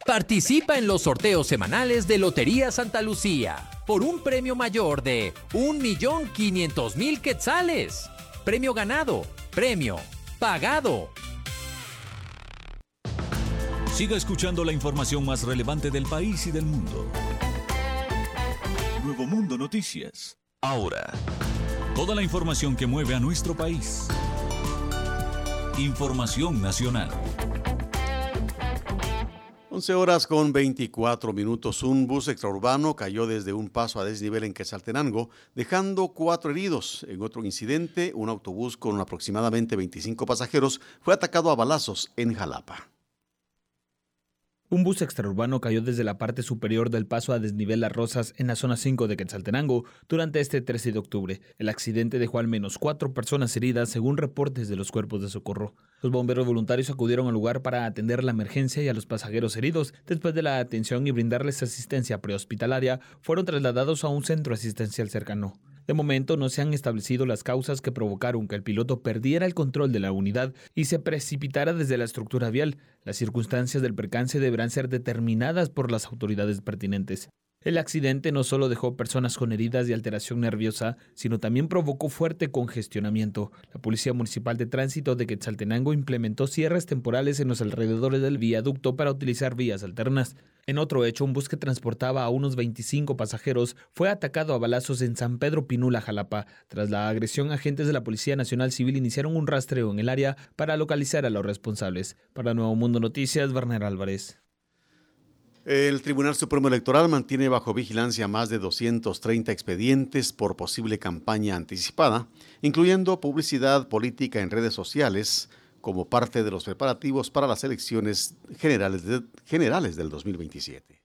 Participa en los sorteos semanales de Lotería Santa Lucía por un premio mayor de 1.500.000 quetzales. Premio ganado, premio pagado. Siga escuchando la información más relevante del país y del mundo. Nuevo Mundo Noticias. Ahora, toda la información que mueve a nuestro país. Información nacional. 11:24. Un bus extraurbano cayó desde un paso a desnivel en Quetzaltenango, dejando 4 heridos. En otro incidente, un autobús con aproximadamente 25 pasajeros fue atacado a balazos en Jalapa. Un bus extraurbano cayó desde la parte superior del paso a desnivel Las Rosas en la zona 5 de Quetzaltenango durante este 13 de octubre. El accidente dejó al menos 4 personas heridas según reportes de los cuerpos de socorro. Los bomberos voluntarios acudieron al lugar para atender la emergencia y a los pasajeros heridos. Después de la atención y brindarles asistencia prehospitalaria, fueron trasladados a un centro asistencial cercano. De momento no se han establecido las causas que provocaron que el piloto perdiera el control de la unidad y se precipitara desde la estructura vial. Las circunstancias del percance deberán ser determinadas por las autoridades pertinentes. El accidente no solo dejó personas con heridas y alteración nerviosa, sino también provocó fuerte congestionamiento. La Policía Municipal de Tránsito de Quetzaltenango implementó cierres temporales en los alrededores del viaducto para utilizar vías alternas. En otro hecho, un bus que transportaba a unos 25 pasajeros fue atacado a balazos en San Pedro Pinula, Jalapa. Tras la agresión, agentes de la Policía Nacional Civil iniciaron un rastreo en el área para localizar a los responsables. Para Nuevo Mundo Noticias, Werner Álvarez. El Tribunal Supremo Electoral mantiene bajo vigilancia más de 230 expedientes por posible campaña anticipada, incluyendo publicidad política en redes sociales, como parte de los preparativos para las elecciones generales del 2027.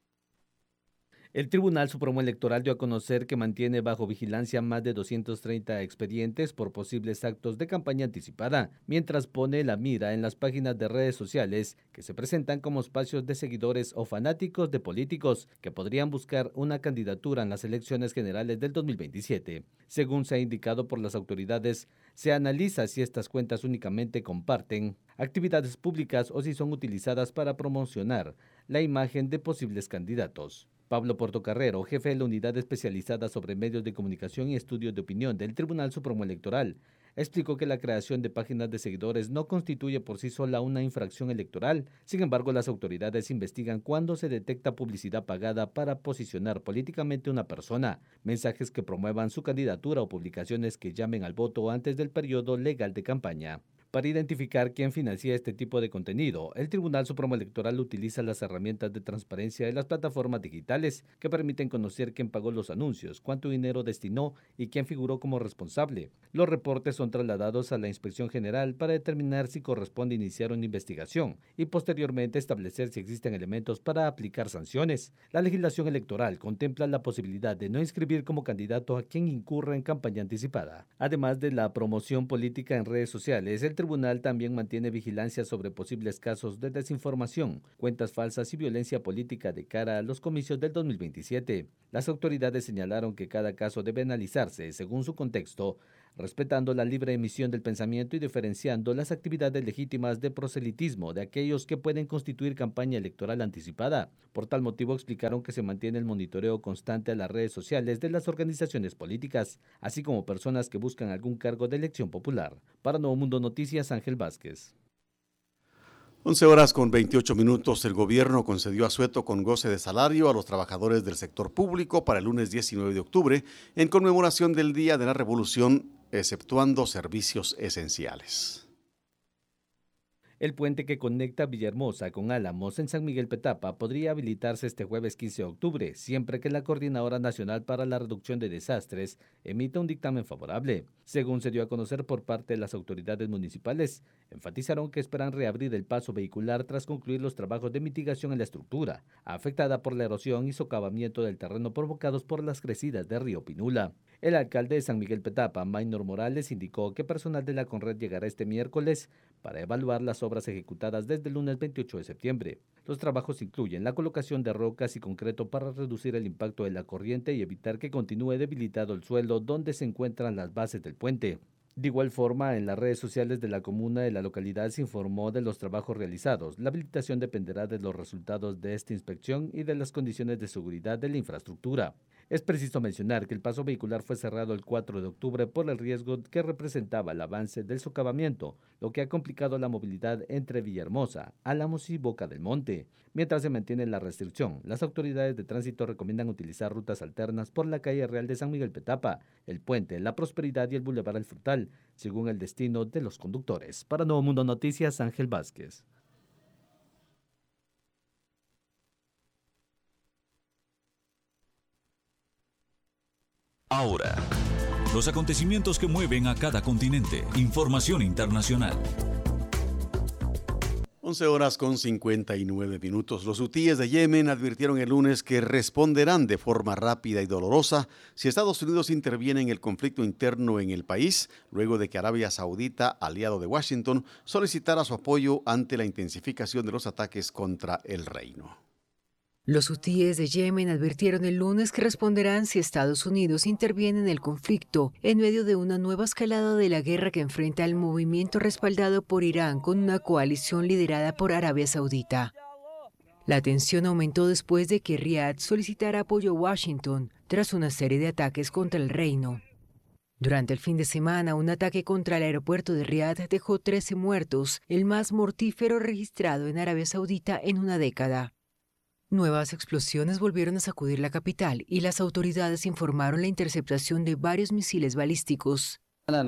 El Tribunal Supremo Electoral dio a conocer que mantiene bajo vigilancia más de 230 expedientes por posibles actos de campaña anticipada, mientras pone la mira en las páginas de redes sociales que se presentan como espacios de seguidores o fanáticos de políticos que podrían buscar una candidatura en las elecciones generales del 2027. Según se ha indicado por las autoridades, se analiza si estas cuentas únicamente comparten actividades públicas o si son utilizadas para promocionar la imagen de posibles candidatos. Pablo Portocarrero, jefe de la Unidad Especializada sobre Medios de Comunicación y Estudios de Opinión del Tribunal Supremo Electoral, explicó que la creación de páginas de seguidores no constituye por sí sola una infracción electoral. Sin embargo, las autoridades investigan cuando se detecta publicidad pagada para posicionar políticamente a una persona, mensajes que promuevan su candidatura o publicaciones que llamen al voto antes del periodo legal de campaña. Para identificar quién financia este tipo de contenido, el Tribunal Supremo Electoral utiliza las herramientas de transparencia de las plataformas digitales que permiten conocer quién pagó los anuncios, cuánto dinero destinó y quién figuró como responsable. Los reportes son trasladados a la Inspección General para determinar si corresponde iniciar una investigación y posteriormente establecer si existen elementos para aplicar sanciones. La legislación electoral contempla la posibilidad de no inscribir como candidato a quien incurra en campaña anticipada. Además de la promoción política en redes sociales, el tribunal también mantiene vigilancia sobre posibles casos de desinformación, cuentas falsas y violencia política de cara a los comicios del 2027. Las autoridades señalaron que cada caso debe analizarse según su contexto, respetando la libre emisión del pensamiento y diferenciando las actividades legítimas de proselitismo de aquellos que pueden constituir campaña electoral anticipada. Por tal motivo explicaron que se mantiene el monitoreo constante a las redes sociales de las organizaciones políticas, así como personas que buscan algún cargo de elección popular. Para Nuevo Mundo Noticias, Ángel Vázquez. 11:28. El gobierno concedió asueto con goce de salario a los trabajadores del sector público para el lunes 19 de octubre en conmemoración del Día de la Revolución, exceptuando servicios esenciales. El puente que conecta Villahermosa con Álamos en San Miguel Petapa podría habilitarse este jueves 15 de octubre, siempre que la Coordinadora Nacional para la Reducción de Desastres emita un dictamen favorable. Según se dio a conocer por parte de las autoridades municipales, enfatizaron que esperan reabrir el paso vehicular tras concluir los trabajos de mitigación en la estructura, afectada por la erosión y socavamiento del terreno provocados por las crecidas de Río Pinula. El alcalde de San Miguel Petapa, Maynor Morales, indicó que personal de la Conred llegará este miércoles para evaluar las obras ejecutadas desde el lunes 28 de septiembre. Los trabajos incluyen la colocación de rocas y concreto para reducir el impacto de la corriente y evitar que continúe debilitado el suelo donde se encuentran las bases del puente. De igual forma, en las redes sociales de la comuna de la localidad se informó de los trabajos realizados. La habilitación dependerá de los resultados de esta inspección y de las condiciones de seguridad de la infraestructura. Es preciso mencionar que el paso vehicular fue cerrado el 4 de octubre por el riesgo que representaba el avance del socavamiento, lo que ha complicado la movilidad entre Villahermosa, Álamos y Boca del Monte. Mientras se mantiene la restricción, las autoridades de tránsito recomiendan utilizar rutas alternas por la calle Real de San Miguel Petapa, el Puente, la Prosperidad y el Boulevard El Frutal, según el destino de los conductores. Para Nuevo Mundo Noticias, Ángel Vázquez. Ahora, los acontecimientos que mueven a cada continente. Información internacional. 11 horas con 59 minutos. Los hutíes de Yemen advirtieron el lunes que responderán de forma rápida y dolorosa si Estados Unidos interviene en el conflicto interno en el país, luego de que Arabia Saudita, aliado de Washington, solicitara su apoyo ante la intensificación de los ataques contra el reino. Los hutíes de Yemen advirtieron el lunes que responderán si Estados Unidos interviene en el conflicto en medio de una nueva escalada de la guerra que enfrenta al movimiento respaldado por Irán con una coalición liderada por Arabia Saudita. La tensión aumentó después de que Riad solicitara apoyo a Washington tras una serie de ataques contra el reino. Durante el fin de semana, un ataque contra el aeropuerto de Riad dejó 13 muertos, el más mortífero registrado en Arabia Saudita en una década. Nuevas explosiones volvieron a sacudir la capital y las autoridades informaron la interceptación de varios misiles balísticos.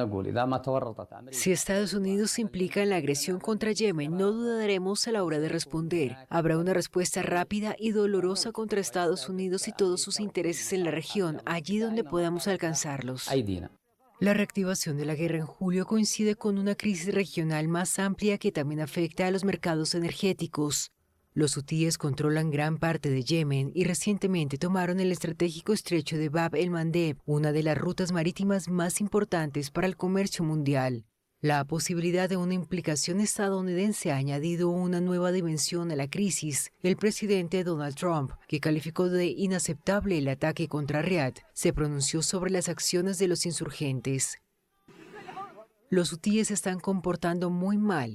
Si Estados Unidos se implica en la agresión contra Yemen, no dudaremos a la hora de responder. Habrá una respuesta rápida y dolorosa contra Estados Unidos y todos sus intereses en la región, allí donde podamos alcanzarlos. La reactivación de la guerra en julio coincide con una crisis regional más amplia que también afecta a los mercados energéticos. Los hutíes controlan gran parte de Yemen y recientemente tomaron el estratégico estrecho de Bab el-Mandeb, una de las rutas marítimas más importantes para el comercio mundial. La posibilidad de una implicación estadounidense ha añadido una nueva dimensión a la crisis. El presidente Donald Trump, que calificó de inaceptable el ataque contra Riad, se pronunció sobre las acciones de los insurgentes. Los hutíes se están comportando muy mal,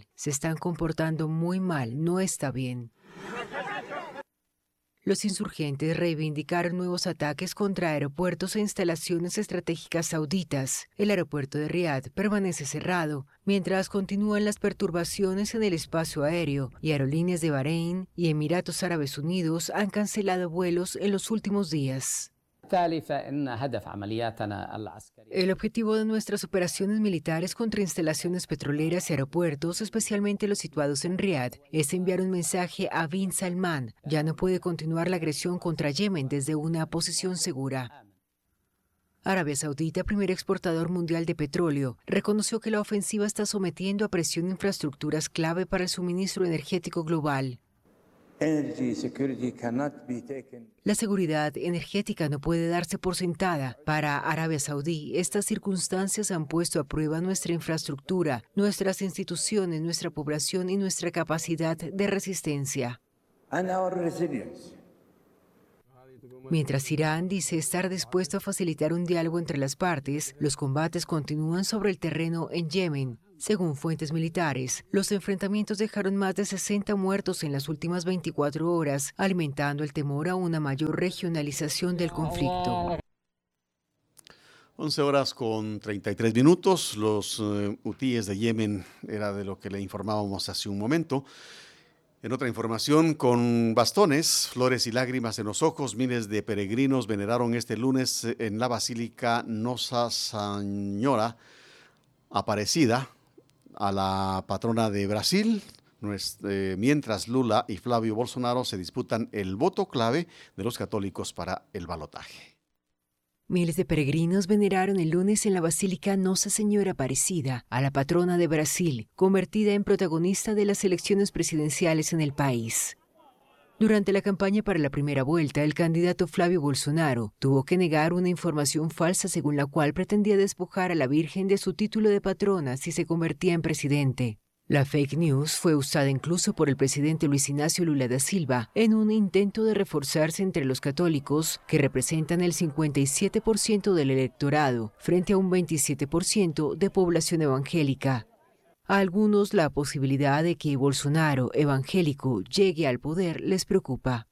no está bien. Los insurgentes reivindicaron nuevos ataques contra aeropuertos e instalaciones estratégicas sauditas. El aeropuerto de Riad permanece cerrado, mientras continúan las perturbaciones en el espacio aéreo, y aerolíneas de Bahrein y Emiratos Árabes Unidos han cancelado vuelos en los últimos días. El objetivo de nuestras operaciones militares contra instalaciones petroleras y aeropuertos, especialmente los situados en Riad, es enviar un mensaje a Bin Salman. Ya no puede continuar la agresión contra Yemen desde una posición segura. Arabia Saudita, primer exportador mundial de petróleo, reconoció que la ofensiva está sometiendo a presión infraestructuras clave para el suministro energético global. La seguridad energética no puede darse por sentada. Para Arabia Saudí, estas circunstancias han puesto a prueba nuestra infraestructura, nuestras instituciones, nuestra población y nuestra capacidad de resistencia. Mientras Irán dice estar dispuesto a facilitar un diálogo entre las partes, los combates continúan sobre el terreno en Yemen. Según fuentes militares, los enfrentamientos dejaron más de 60 muertos en las últimas 24 horas, alimentando el temor a una mayor regionalización del conflicto. 11 horas con 33 minutos. Los hutíes de Yemen era de lo que le informábamos hace un momento. En otra información, con bastones, flores y lágrimas en los ojos, miles de peregrinos veneraron este lunes en la Basílica Nossa Senhora Aparecida a la patrona de Brasil, mientras Lula y Flavio Bolsonaro se disputan el voto clave de los católicos para el balotaje. Miles de peregrinos veneraron el lunes en la Basílica Nossa Senhora Aparecida a la patrona de Brasil, convertida en protagonista de las elecciones presidenciales en el país. Durante la campaña para la primera vuelta, el candidato Flavio Bolsonaro tuvo que negar una información falsa según la cual pretendía despojar a la Virgen de su título de patrona si se convertía en presidente. La fake news fue usada incluso por el presidente Luis Ignacio Lula da Silva en un intento de reforzarse entre los católicos, que representan el 57% del electorado, frente a un 27% de población evangélica. A algunos la posibilidad de que Bolsonaro, evangélico, llegue al poder les preocupa.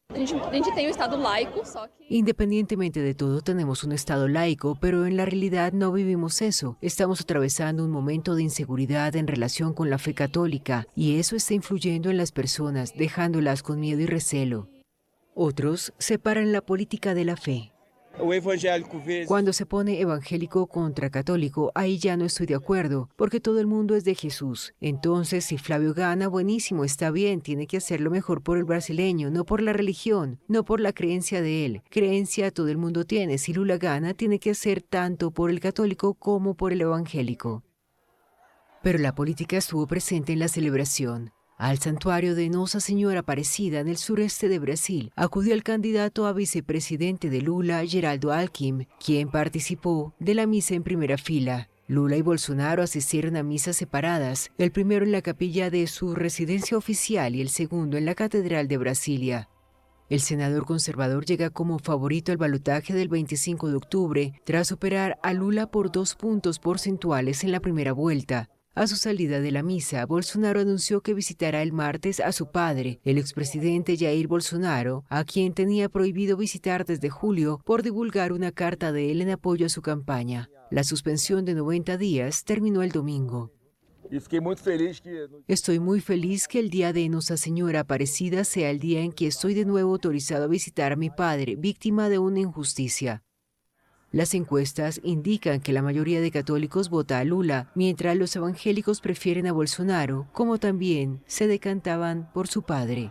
Independientemente de todo, tenemos un Estado laico, pero en la realidad no vivimos eso. Estamos atravesando un momento de inseguridad en relación con la fe católica, y eso está influyendo en las personas, dejándolas con miedo y recelo. Otros separan la política de la fe. Cuando se pone evangélico contra católico, ahí ya no estoy de acuerdo, porque todo el mundo es de Jesús. Entonces, si Flavio gana, buenísimo, está bien, tiene que hacerlo mejor por el brasileño, no por la religión, no por la creencia de él. Creencia todo el mundo tiene. Si Lula gana, tiene que hacer tanto por el católico como por el evangélico. Pero la política estuvo presente en la celebración. Al santuario de Nossa Senhora Aparecida en el sureste de Brasil acudió el candidato a vicepresidente de Lula, Geraldo Alckmin, quien participó de la misa en primera fila. Lula y Bolsonaro asistieron a misas separadas, el primero en la capilla de su residencia oficial y el segundo en la Catedral de Brasilia. El senador conservador llega como favorito al balotaje del 25 de octubre, tras superar a Lula por 2 puntos porcentuales en la primera vuelta. A su salida de la misa, Bolsonaro anunció que visitará el martes a su padre, el expresidente Jair Bolsonaro, a quien tenía prohibido visitar desde julio por divulgar una carta de él en apoyo a su campaña. La suspensión de 90 días terminó el domingo. Estoy muy feliz que el día de Nuestra Señora Aparecida sea el día en que estoy de nuevo autorizado a visitar a mi padre, víctima de una injusticia. Las encuestas indican que la mayoría de católicos vota a Lula, mientras los evangélicos prefieren a Bolsonaro, como también se decantaban por su padre.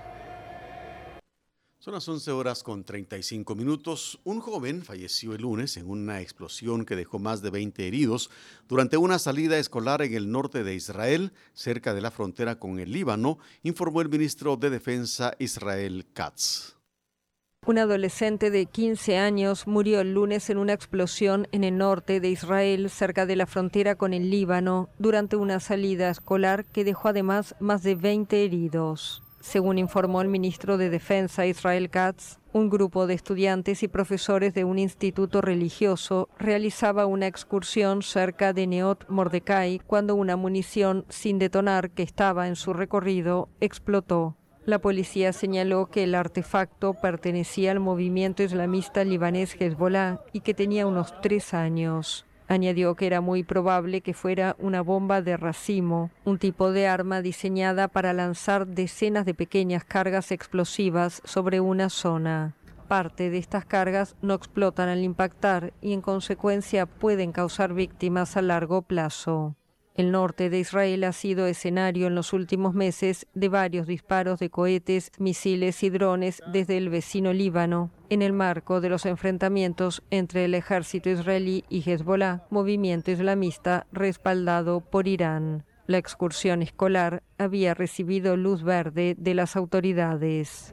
Son las 11:35. Un joven falleció el lunes en una explosión que dejó más de 20 heridos durante una salida escolar en el norte de Israel, cerca de la frontera con el Líbano, informó el ministro de Defensa Israel Katz. Un adolescente de 15 años murió el lunes en una explosión en el norte de Israel, cerca de la frontera con el Líbano, durante una salida escolar que dejó además más de 20 heridos. Según informó el ministro de Defensa Israel Katz, un grupo de estudiantes y profesores de un instituto religioso realizaba una excursión cerca de Neot Mordecai cuando una munición sin detonar que estaba en su recorrido explotó. La policía señaló que el artefacto pertenecía al movimiento islamista libanés Hezbollah y que tenía unos 3 años. Añadió que era muy probable que fuera una bomba de racimo, un tipo de arma diseñada para lanzar decenas de pequeñas cargas explosivas sobre una zona. Parte de estas cargas no explotan al impactar y en consecuencia pueden causar víctimas a largo plazo. El norte de Israel ha sido escenario en los últimos meses de varios disparos de cohetes, misiles y drones desde el vecino Líbano, en el marco de los enfrentamientos entre el ejército israelí y Hezbollah, movimiento islamista respaldado por Irán. La excursión escolar había recibido luz verde de las autoridades.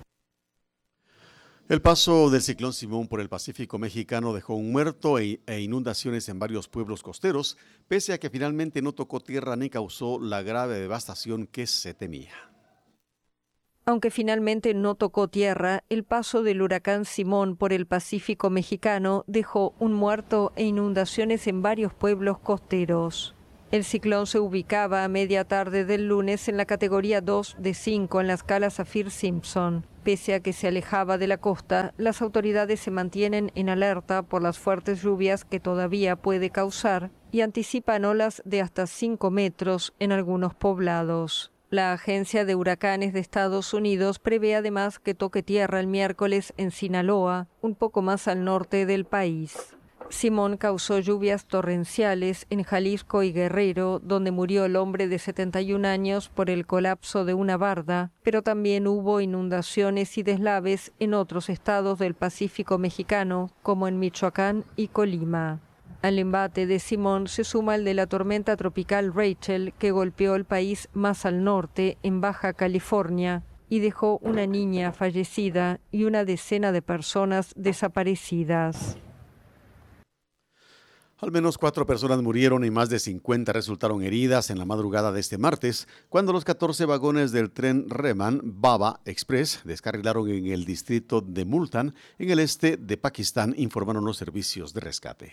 El paso del ciclón Simón por el Pacífico mexicano dejó un muerto e inundaciones en varios pueblos costeros, pese a que finalmente no tocó tierra ni causó la grave devastación que se temía. Aunque finalmente no tocó tierra, el paso del huracán Simón por el Pacífico mexicano dejó un muerto e inundaciones en varios pueblos costeros. El ciclón se ubicaba a media tarde del lunes en la categoría 2 de 5 en la escala Saffir-Simpson. Pese a que se alejaba de la costa, las autoridades se mantienen en alerta por las fuertes lluvias que todavía puede causar y anticipan olas de hasta 5 metros en algunos poblados. La Agencia de Huracanes de Estados Unidos prevé además que toque tierra el miércoles en Sinaloa, un poco más al norte del país. Simón causó lluvias torrenciales en Jalisco y Guerrero, donde murió el hombre de 71 años por el colapso de una barda, pero también hubo inundaciones y deslaves en otros estados del Pacífico mexicano, como en Michoacán y Colima. Al embate de Simón se suma el de la tormenta tropical Rachel, que golpeó el país más al norte, en Baja California, y dejó una niña fallecida y una decena de personas desaparecidas. Al menos 4 personas murieron y más de 50 resultaron heridas en la madrugada de este martes, cuando los 14 vagones del tren Reman Baba Express descarrilaron en el distrito de Multan, en el este de Pakistán, informaron los servicios de rescate.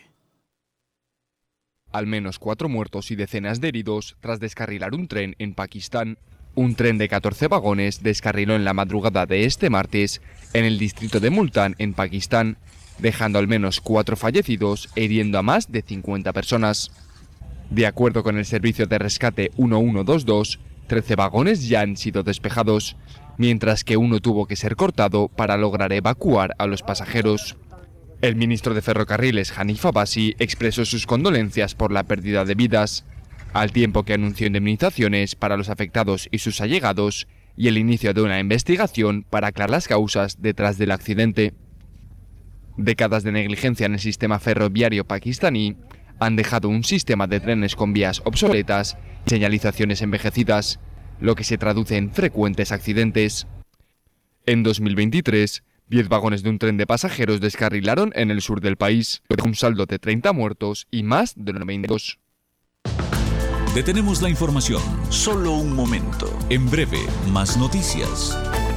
Al menos 4 muertos y decenas de heridos tras descarrilar un tren en Pakistán. Un tren de 14 vagones descarriló en la madrugada de este martes en el distrito de Multan, en Pakistán, dejando al menos 4 fallecidos e hiriendo a más de 50 personas. De acuerdo con el servicio de rescate 1122, 13 vagones ya han sido despejados, mientras que uno tuvo que ser cortado para lograr evacuar a los pasajeros. El ministro de Ferrocarriles, Hanif Abbasi, expresó sus condolencias por la pérdida de vidas, al tiempo que anunció indemnizaciones para los afectados y sus allegados y el inicio de una investigación para aclarar las causas detrás del accidente. Décadas de negligencia en el sistema ferroviario pakistaní han dejado un sistema de trenes con vías obsoletas y señalizaciones envejecidas, lo que se traduce en frecuentes accidentes. En 2023, 10 vagones de un tren de pasajeros descarrilaron en el sur del país, con un saldo de 30 muertos y más de 92. Detenemos la información. Solo un momento. En breve, más noticias.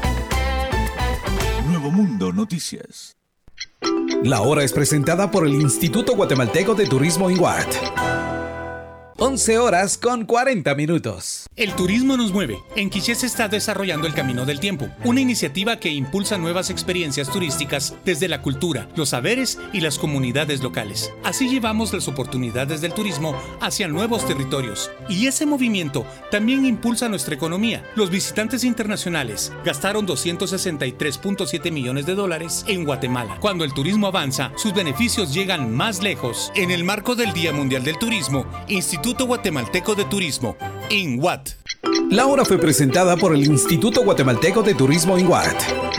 Nuevo Mundo Noticias. La hora es presentada por el Instituto Guatemalteco de Turismo INGUAT. 11 horas con 40 minutos. El turismo nos mueve. En Quiché se está desarrollando el Camino del Tiempo, una iniciativa que impulsa nuevas experiencias turísticas desde la cultura, los saberes y las comunidades locales. Así llevamos las oportunidades del turismo hacia nuevos territorios. Y ese movimiento también impulsa nuestra economía. Los visitantes internacionales gastaron $263.7 millones en Guatemala. Cuando el turismo avanza, sus beneficios llegan más lejos. En el marco del Día Mundial del Turismo, Instituto Guatemalteco de Turismo, INGUAT. La hora fue presentada por el Instituto Guatemalteco de Turismo INGUAT.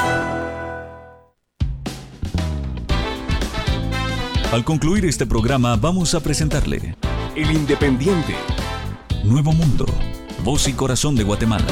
Al concluir este programa vamos a presentarle El Independiente. Nuevo Mundo, voz y corazón de Guatemala.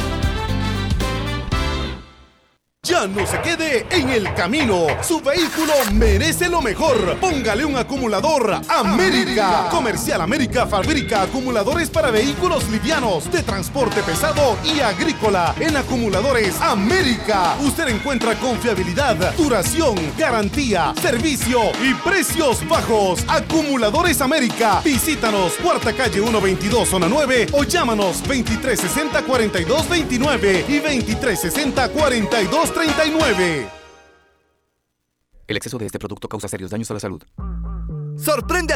Ya no se quede en el camino. Su vehículo merece lo mejor. Póngale un acumulador América. Comercial América fabrica acumuladores para vehículos livianos, de transporte pesado y agrícola. En Acumuladores América usted encuentra confiabilidad, duración, garantía, servicio y precios bajos. Acumuladores América. Visítanos, Cuarta Calle 122, Zona 9, o llámanos 2360-4229 y 2360-4239. El exceso de este producto causa serios daños a la salud. Sorprende